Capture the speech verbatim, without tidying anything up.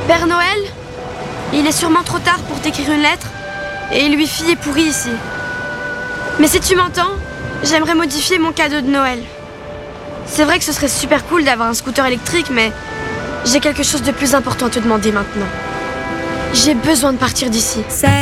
Père Noël, il est sûrement trop tard pour t'écrire une lettre et le wifi est pourri ici. Mais si tu m'entends, j'aimerais modifier mon cadeau de Noël. C'est vrai que ce serait super cool d'avoir un scooter électrique, mais j'ai quelque chose de plus important à te demander maintenant. J'ai besoin de partir d'ici.